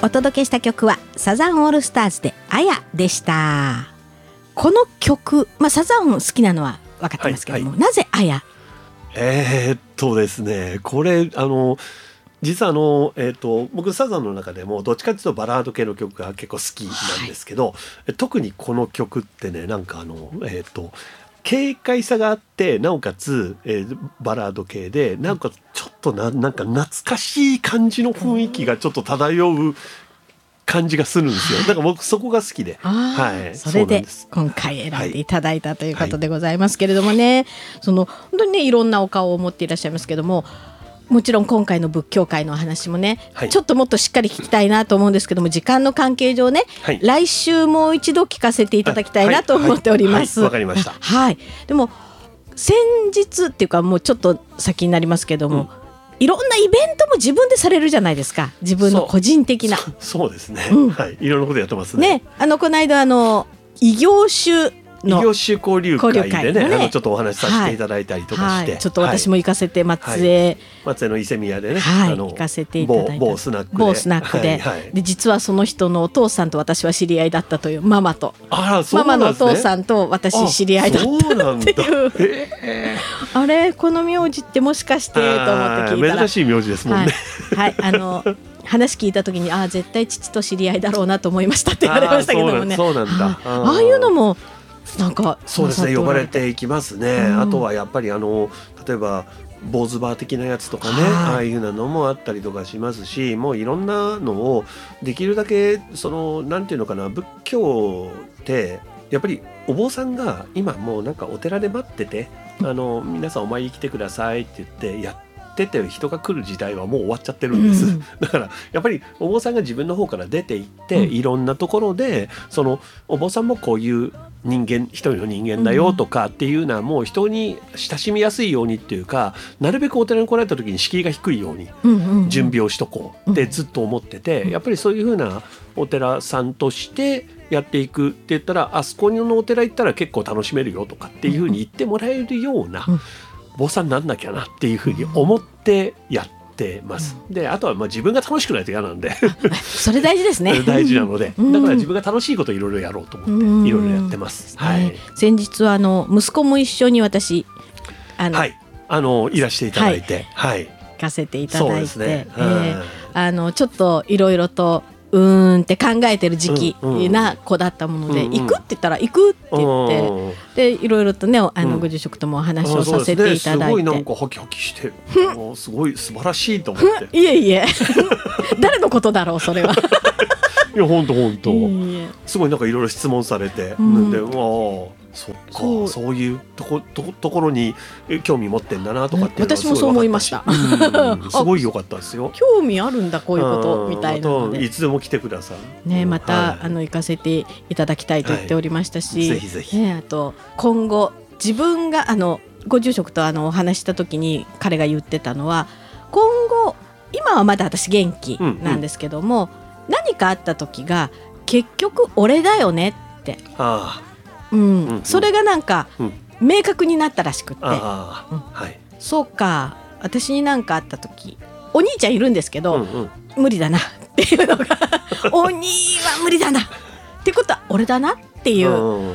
お届けした曲はサザンオールスターズであやでした。この曲、サザン好きなのは分かってますけども、なぜあや？ ですね、これ実は僕サザンの中でもどっちかというとバラード系の曲が結構好きなんですけど、特にこの曲ってね、なんか軽快さがあって、なおかつ、バラード系で、なおかつちょっとなんか懐かしい感じの雰囲気がちょっと漂う感じがするんですよ。だから僕そこが好きで、 それで今回選んでいただいたということでございますけれどもね、本当にねいろんなお顔を持っていらっしゃいますけども、もちろん今回の仏教界の話もね、ちょっともっとしっかり聞きたいなと思うんですけども、時間の関係上ね、来週もう一度聞かせていただきたいなと思っております。 わかりました。 でも先日っていうかもうちょっと先になりますけども、いろんなイベントも自分でされるじゃないですか。自分の個人的な。 そうですね、いろんなことやってますね。 この間異業種の異業種交流会でね、ちょっとお話しさせていただいたりとかして、 ちょっと私も行かせて松江の伊勢宮でね、 行かせていただいた某スナックで、 で実はその人のお父さんと私は知り合いだったという、ママとママのお父さんと私知り合いだったっていうあれこの名字ってもしかしてと思って聞いたら珍しい名字ですもんね。 話聞いた時に絶対父と知り合いだろうなと思いましたって言われましたけどもね。 そうなんだ。 ああいうのもなんかそうですね、呼ばれていきますね。あとはやっぱり例えば坊主バー的なやつとかね、ああいうのもあったりとかしますし、もういろんなのをできるだけなんていうのかな、仏教ってやっぱりお坊さんが今もうなんかお寺で待ってて、皆さんお参り来てくださいって言ってやってて人が来る時代はもう終わっちゃってるんです、だからやっぱりお坊さんが自分の方から出ていって、いろんなところでお坊さんもこういう一人の人間だよとかっていうのはもう人に親しみやすいようにっていうか、なるべくお寺に来られた時に敷居が低いように準備をしとこうってずっと思ってて、やっぱりそういう風なお寺さんとしてやっていくって言ったら、あそこのお寺行ったら結構楽しめるよとかっていう風に言ってもらえるような坊さんになんなきゃなっていう風に思ってやってます。であとは自分が楽しくないと嫌なんでそれ大事ですね。 大事なので、だから自分が楽しいことをいろいろやろうと思っていろいろやってます。 先日は息子も一緒に私いらしていただいて、行かせていただいて、ちょっといろいろとって考えてる時期な子だったもので、行くって言ったら行くって言って、でいろいろとねご住職ともお話をさせていただいて、 すごいなんかハキハキしてすごい素晴らしいと思っていえ誰のことだろうそれは。 いや本当すごいなんかいろいろ質問されて、でそっか、そういうところに興味持ってんだなとかっていうのは私もそう思いました。 すごい良かったですよ。 興味あるんだこういうことみたいなので、 いつでも来てくださいね。また行かせていただきたいと言っておりましたし、 ぜひぜひ、 あと今後自分がご住職とお話した時に彼が言ってたのは、今後今はまだ私元気なんですけども、何かあった時が結局俺だよねって、それがなんか明確になったらしくって、そうか、私に何かあった時お兄ちゃんいるんですけど、無理だなっていうのがお兄は無理だなってことは俺だなっていう、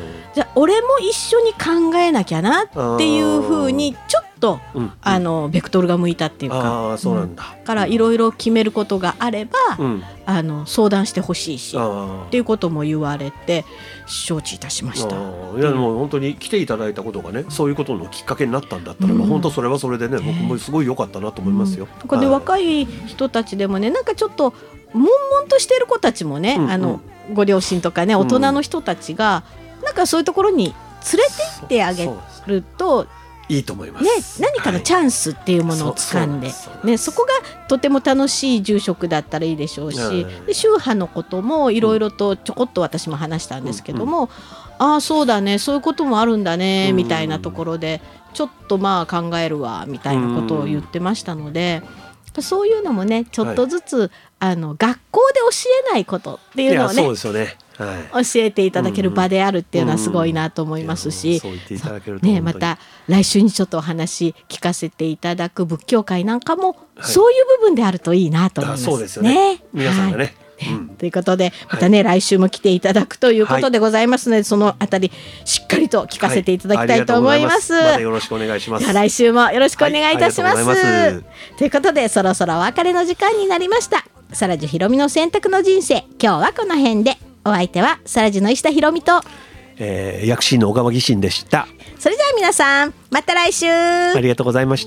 じゃあ俺も一緒に考えなきゃなっていうふうにちょっとベクトルが向いたっていうか、 そうなんだ。 からいろいろ決めることがあれば、相談してほしいしっていうことも言われて承知いたしました。 いやもう本当に来ていただいたことがね、そういうことのきっかけになったんだったら、本当それはそれでね、僕もすごい良かったなと思いますよ。 で若い人たちでもね、なんかちょっと悶々としている子たちもね、ご両親とかね、大人の人たちがなんかそういうところに連れて行ってあげるといいと思います、 何かのチャンスっていうものを掴んで、そこがとても楽しい住職だったらいいでしょうし、で宗派のこともいろいろとちょこっと私も話したんですけども、そうだね、そういうこともあるんだねみたいなところでちょっと考えるわみたいなことを言ってましたので、そういうのもねちょっとずつ、学校で教えないことっていうのをね、 そうですよね、 教えていただける場であるっていうのはすごいなと思いますし、 そう言っていただけるとね、 また来週にちょっとお話聞かせていただく仏教会なんかもそういう部分であるといいなと思いますね。 そうですよね、皆さんがね、 ということでまたね、来週も来ていただくということでございますので、そのあたりしっかりと聞かせていただきたいと思います。 またよろしくお願いします。 来週もよろしくお願いいたします。ということでそろそろお別れの時間になりました。サラジュひろみの選択の人生、今日はこの辺で。お相手はサラジュの石田ひろみと、 薬師の小川義信でした。 それでは皆さんまた来週。 ありがとうございました。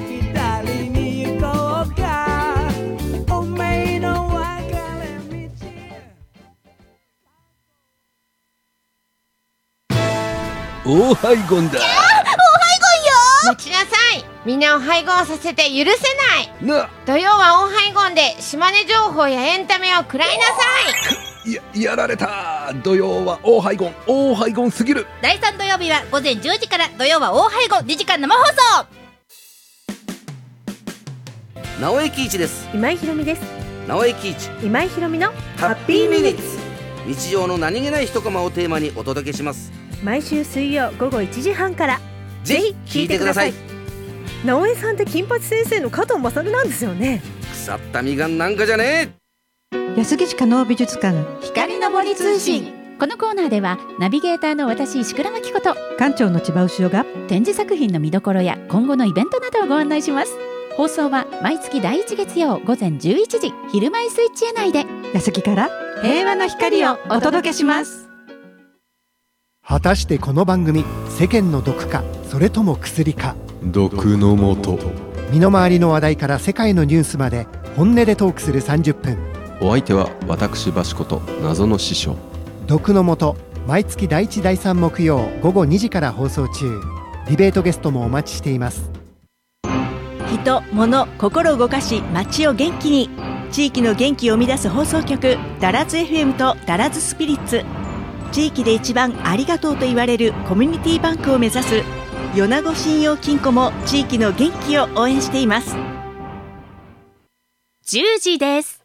オーハイゴンだ。 オーハイゴンよ。待ちなさい。みんなを配合させて許せない。土曜はオーハイゴンで島根情報やエンタメを食らいなさい。やられた。土曜はオーハイゴンすぎる。 第3土曜日は午前10時から、土曜はオーハイゴン2時間生放送。 直江喜一です。 今井ひろみです。 直江喜一、 今井ひろみのハッピーミニッツ。日常の何気ない一コマをテーマにお届けします。 毎週水曜午後1時半からぜひ聞いてください。 直江さんって金八先生の加藤勝なんですよね。 腐ったみがんなんかじゃねえ。安来市加納美術館光の森通信。このコーナーではナビゲーターの私石倉真紀子と館長の千葉牛尾が展示作品の見どころや今後のイベントなどをご案内します。放送は毎月第1月曜午前11時昼前スイッチへ内で。 安来から平和の光をお届けします。 果たしてこの番組、世間の毒かそれとも薬か。 毒のもと。 身の回りの話題から世界のニュースまで本音でトークする30分。 お相手は私バシコと謎の師匠。 毒のもと、毎月第1第3木曜午後2時から放送中。ディベートゲストもお待ちしています。 人、物、心動かし街を元気に。地域の元気を生み出す放送局、ダラズ FM とダラズスピリッツ。地域で一番ありがとうと言われるコミュニティバンクを目指す米子信用金庫も地域の元気を応援しています。 10時です。